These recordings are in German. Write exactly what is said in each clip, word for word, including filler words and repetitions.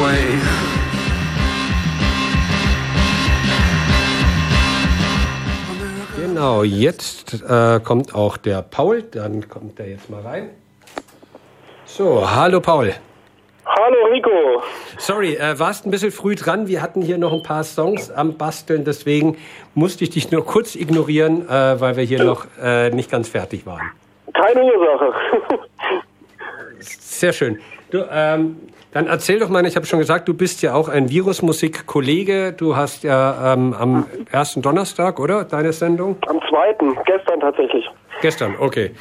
way. Genau, jetzt äh, kommt auch der Paul, dann kommt er jetzt mal rein. So, hallo Paul. Hallo Rico. Sorry, äh, warst ein bisschen früh dran. Wir hatten hier noch ein paar Songs am Basteln, deswegen musste ich dich nur kurz ignorieren, äh, weil wir hier noch äh, nicht ganz fertig waren. Keine Ursache. Sehr schön. Du, ähm, dann erzähl doch mal, ich habe schon gesagt, du bist ja auch ein Virusmusik-Kollege. Du hast ja ähm, am ersten Donnerstag, oder, deine Sendung? Am zweiten, gestern tatsächlich. Gestern, okay.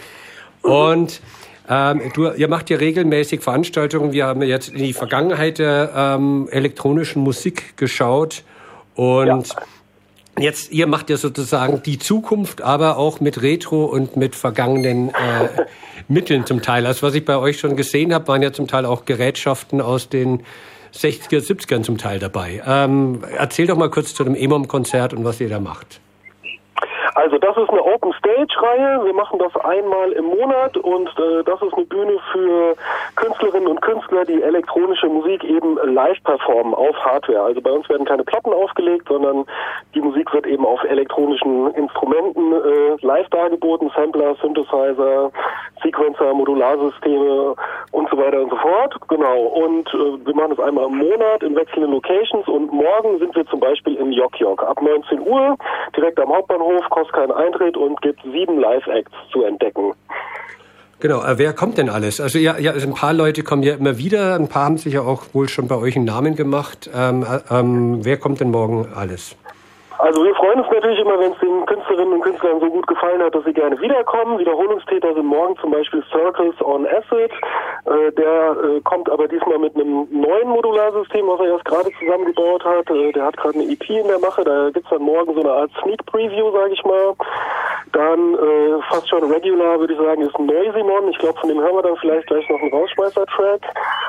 Und ähm, du, ihr macht ja regelmäßig Veranstaltungen. Wir haben jetzt in die Vergangenheit der ähm, elektronischen Musik geschaut. Und ja. Jetzt, ihr macht ja sozusagen die Zukunft, aber auch mit Retro und mit vergangenen äh, Mitteln zum Teil. Also was ich bei euch schon gesehen habe, waren ja zum Teil auch Gerätschaften aus den sechziger, siebzigern zum Teil dabei. Ähm, erzähl doch mal kurz zu dem E M O M-Konzert und was ihr da macht. Also das ist eine Open-Stage-Reihe. Wir machen das einmal im Monat und äh, das ist eine Bühne für Künstlerinnen und Künstler, die elektronische Musik eben live performen auf Hardware. Also bei uns werden keine Platten aufgelegt, sondern die Musik wird eben auf elektronischen Instrumenten äh, live dargeboten. Sampler, Synthesizer, Sequencer, Modularsysteme und so weiter und so fort. Genau. Und äh, wir machen das einmal im Monat in wechselnden Locations und morgen sind wir zum Beispiel in Yok Yok ab neunzehn Uhr direkt am Hauptbahnhof, kostet keinen Eintritt und gibt sieben Live-Acts zu entdecken. Genau, äh, wer kommt denn alles? Also ja, ja, also ein paar Leute kommen ja immer wieder, ein paar haben sich ja auch wohl schon bei euch einen Namen gemacht. Ähm, ähm, wer kommt denn morgen alles? Also wir freuen uns natürlich immer, wenn es den Künstlerinnen und Künstlern so gut gefallen hat, dass sie gerne wiederkommen. Wiederholungstäter sind morgen zum Beispiel Circles on Acid. Äh, der äh, kommt aber diesmal mit einem neuen Modularsystem, was er erst gerade zusammengebaut hat. Äh, der hat gerade eine E P in der Mache. Da gibt's dann morgen so eine Art Sneak Preview, sage ich mal. Dann äh, fast schon regular, würde ich sagen, ist Neusimon. Ich glaube, von dem hören wir dann vielleicht gleich noch einen Rausschmeißer-Track.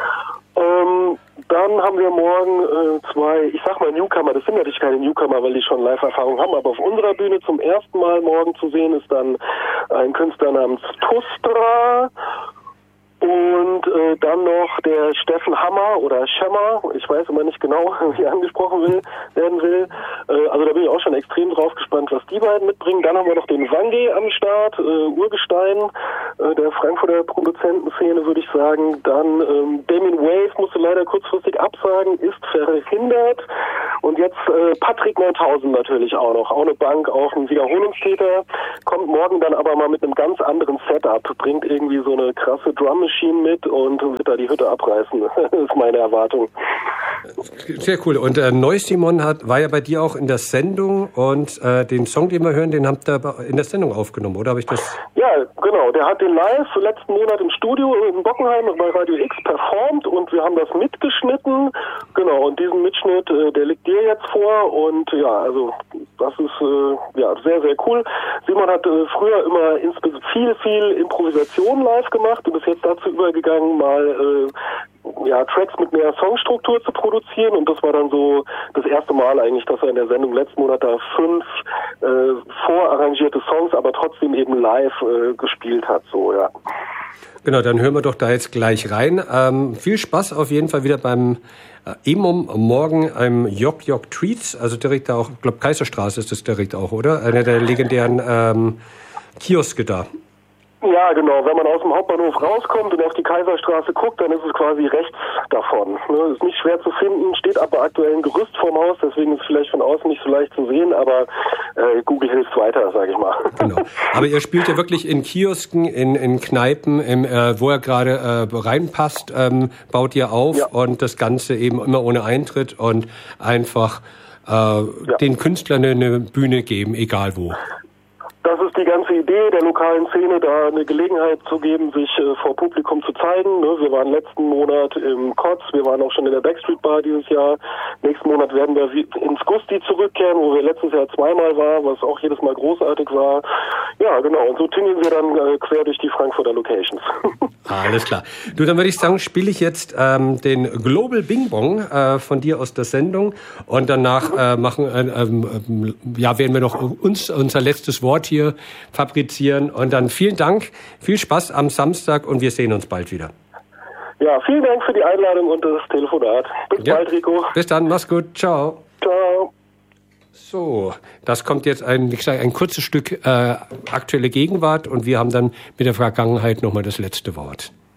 Ähm, dann haben wir morgen äh, zwei, ich sag mal Newcomer, das sind natürlich keine Newcomer, weil die schon Live-Erfahrung haben, aber auf unserer Bühne zum ersten Mal morgen zu sehen ist dann ein Künstler namens Tustra und äh, dann noch der Steffen Hammer oder Schemmer, ich weiß immer nicht genau, wie er angesprochen will, werden will. Äh, also da bin ich auch schon extrem drauf gespannt, was die beiden mitbringen. Dann haben wir noch den Wange am Start, äh, Urgestein äh, der Frankfurter Produzentenszene, würde ich sagen. Dann ähm, Damien Wave musste leider kurzfristig absagen, ist verhindert. Und jetzt äh, Patrick neuntausend natürlich auch noch, auch eine Bank, auch ein Wiederholungstäter, kommt morgen dann aber mal mit einem ganz anderen Setup, bringt irgendwie so eine krasse Drum mit und wird da die Hütte abreißen. Das ist meine Erwartung. Sehr cool. Und äh, Neusimon hat, war ja bei dir auch in der Sendung und äh, den Song, den wir hören, den habt ihr in der Sendung aufgenommen, oder habe ich das? Ja, genau. Der hat den live letzten Monat im Studio in Bockenheim bei Radio X performt und wir haben das mitgeschnitten. Genau. Und diesen Mitschnitt, äh, der liegt dir jetzt vor und ja, also das ist äh, ja sehr, sehr cool. Simon hat äh, früher immer viel, viel Improvisation live gemacht und ist jetzt dazu übergegangen, mal äh, ja, Tracks mit mehr Songstruktur zu produzieren und das war dann so das erste Mal eigentlich, dass er in der Sendung letzten Monat da fünf äh, vorarrangierte Songs, aber trotzdem eben live äh, gespielt hat, so, ja. Genau, dann hören wir doch da jetzt gleich rein. Ähm, viel Spaß auf jeden Fall wieder beim äh, E M O M morgen im Yok Yok Treats, also direkt da auch, ich glaube Kaiserstraße ist das direkt auch, oder? Einer der legendären ähm, Kioske da. Ja, genau. Wenn man aus dem Hauptbahnhof rauskommt und auf die Kaiserstraße guckt, dann ist es quasi rechts davon. Ne? Ist nicht schwer zu finden, steht aber aktuell ein Gerüst vorm Haus, deswegen ist es vielleicht von außen nicht so leicht zu sehen, aber äh, Google hilft weiter, sage ich mal. Genau. Aber ihr spielt ja wirklich in Kiosken, in, in Kneipen, im, äh, wo er gerade äh, reinpasst, ähm, baut ihr auf ja. Und das Ganze eben immer ohne Eintritt und einfach äh, ja. den Künstlern eine Bühne geben, egal wo. Das ist die ganze Idee der lokalen Szene, da eine Gelegenheit zu geben, sich äh, vor Publikum zu zeigen. Ne? Wir waren letzten Monat im Kotz, wir waren auch schon in der Backstreet Bar dieses Jahr. Nächsten Monat werden wir ins Gusti zurückkehren, wo wir letztes Jahr zweimal waren, was auch jedes Mal großartig war. Ja, genau. Und so tingeln wir dann äh, quer durch die Frankfurter Locations. Alles klar. Du, dann würde ich sagen, spiele ich jetzt ähm, den Global Bing Bong äh, von dir aus der Sendung und danach äh, machen, äh, äh, ja, werden wir noch uns unser letztes Wort hier fabrizieren und dann vielen Dank, viel Spaß am Samstag und wir sehen uns bald wieder. Ja, vielen Dank für die Einladung und das Telefonat. Bis ja. bald, Rico. Bis dann, mach's gut, ciao. Ciao. So, das kommt jetzt ein, wie gesagt, ein kurzes Stück äh, aktuelle Gegenwart und wir haben dann mit der Vergangenheit nochmal das letzte Wort.